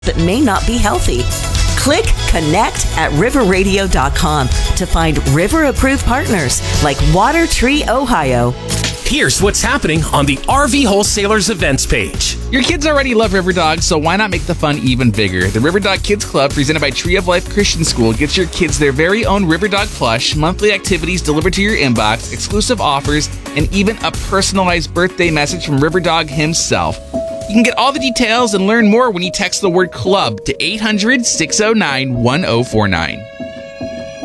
that may not be healthy. Click Connect at riverradio.com to find river-approved partners like Water Tree Ohio. Here's what's happening on the RV Wholesalers events page. Your kids already love River Dog, so why not make the fun even bigger? The River Dog Kids Club, presented by Tree of Life Christian School, gets your kids their very own River Dog plush, monthly activities delivered to your inbox, exclusive offers, and even a personalized birthday message from River Dog himself. You can get all the details and learn more when you text the word CLUB to 800-609-1049.